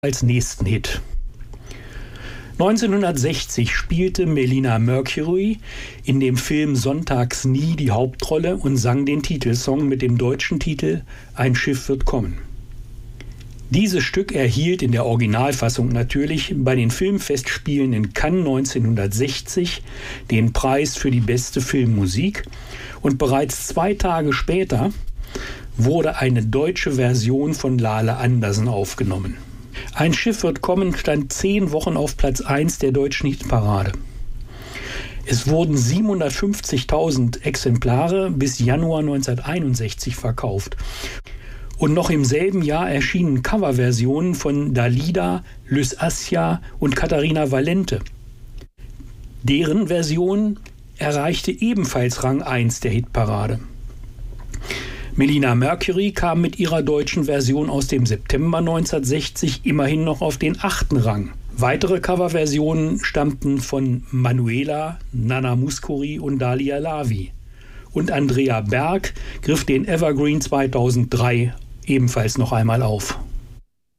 als nächsten Hit. 1960 spielte Melina Mercury in dem Film Sonntags nie die Hauptrolle und sang den Titelsong mit dem deutschen Titel Ein Schiff wird kommen. Dieses Stück erhielt in der Originalfassung natürlich bei den Filmfestspielen in Cannes 1960 den Preis für die beste Filmmusik und bereits 2 Tage später wurde eine deutsche Version von Lale Andersen aufgenommen. Ein Schiff wird kommen stand 10 Wochen auf Platz 1 der deutschen Hitparade. Es wurden 750.000 Exemplare bis Januar 1961 verkauft. Und noch im selben Jahr erschienen Coverversionen von Dalida, Lys Assia und Katharina Valente. Deren Version erreichte ebenfalls Rang 1 der Hitparade. Melina Mercury kam mit ihrer deutschen Version aus dem September 1960 immerhin noch auf den 8. Rang. Weitere Coverversionen stammten von Manuela, Nana Mouskouri und Dalia Lavi. Und Andrea Berg griff den Evergreen 2003 ebenfalls noch einmal auf.